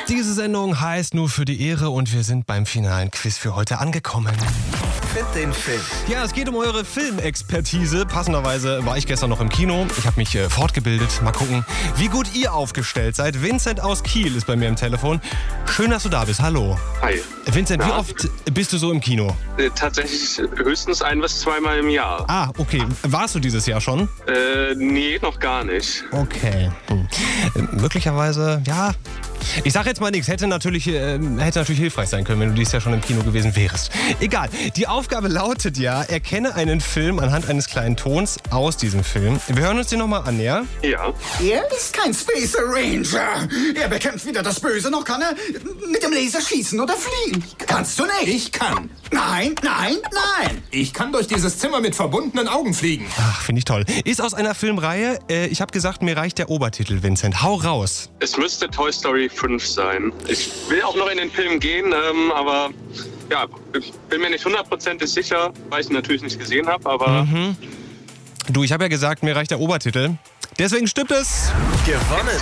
Diese Sendung heißt Nur für die Ehre und wir sind beim finalen Quiz für heute angekommen. Find den Film. Ja, es geht um eure Filmexpertise. Passenderweise war ich gestern noch im Kino. Ich habe mich fortgebildet. Mal gucken, wie gut ihr aufgestellt seid. Vincent aus Kiel ist bei mir am Telefon. Schön, dass du da bist. Hallo. Hi. Vincent, wie oft bist du so im Kino? Tatsächlich höchstens 1- bis 2-mal im Jahr. Ah, okay. Warst du dieses Jahr schon? Nee, noch gar nicht. Okay. Möglicherweise, ja. Ich sag jetzt mal nichts. Hätte natürlich hilfreich sein können, wenn du dieses Jahr schon im Kino gewesen wärst. Egal. Die Aufgabe lautet ja, erkenne einen Film anhand eines kleinen Tons aus diesem Film. Wir hören uns den nochmal an, ja? Ja. Er ist kein Space Ranger. Er bekämpft weder das Böse, noch kann er mit dem Laser schießen oder fliehen. Kannst du nicht? Ich kann. Nein, nein, nein. Ich kann durch dieses Zimmer mit verbundenen Augen fliegen. Ach, finde ich toll. Ist aus einer Filmreihe. Ich habe gesagt, mir reicht der Obertitel, Vincent. Hau raus. Es müsste Toy Story 5 sein. Ich will auch noch in den Film gehen, aber ja, ich bin mir nicht 100% sicher, weil ich ihn natürlich nicht gesehen habe, aber... Du, ich habe ja gesagt, mir reicht der Obertitel. Deswegen stimmt es. Gewonnen.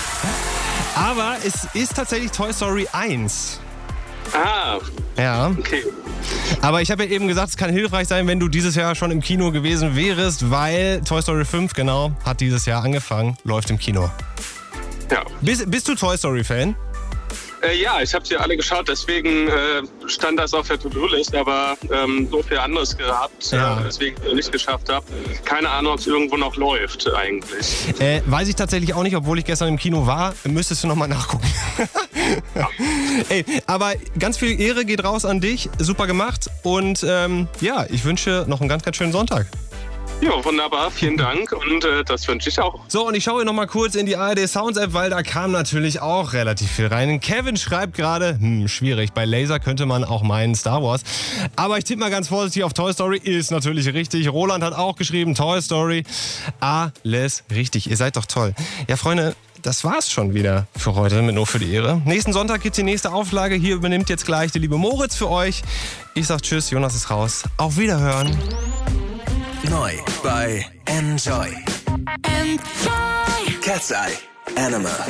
Aber es ist tatsächlich Toy Story 1. Ah, Ja. okay. Aber ich habe ja eben gesagt, es kann hilfreich sein, wenn du dieses Jahr schon im Kino gewesen wärst, weil Toy Story 5, genau, hat dieses Jahr angefangen, läuft im Kino. Ja. Bist du Toy Story-Fan? Ja, ich habe sie alle geschaut, deswegen stand das auf der To-Do-List, aber so viel anderes gehabt, Ja. deswegen nicht geschafft habe. Keine Ahnung, ob es irgendwo noch läuft eigentlich. Weiß ich tatsächlich auch nicht, obwohl ich gestern im Kino war. Müsstest du nochmal nachgucken. Ey, aber ganz viel Ehre geht raus an dich. Super gemacht. Und ja, ich wünsche noch einen ganz, ganz schönen Sonntag. Ja, wunderbar, vielen Dank und das wünsche ich auch. So, und ich schaue noch mal kurz in die ARD Sounds App, weil da kam natürlich auch relativ viel rein. Kevin schreibt gerade, schwierig, bei Laser könnte man auch meinen Star Wars. Aber ich tippe mal ganz vorsichtig auf Toy Story, ist natürlich richtig. Roland hat auch geschrieben, Toy Story, alles richtig. Ihr seid doch toll. Ja, Freunde, das war's schon wieder für heute mit Nur für die Ehre. Nächsten Sonntag gibt's die nächste Auflage. Hier übernimmt jetzt gleich der liebe Moritz für euch. Ich sag tschüss, Jonas ist raus. Auf Wiederhören. Neu bei Enjoy. Cat's Eye Animal.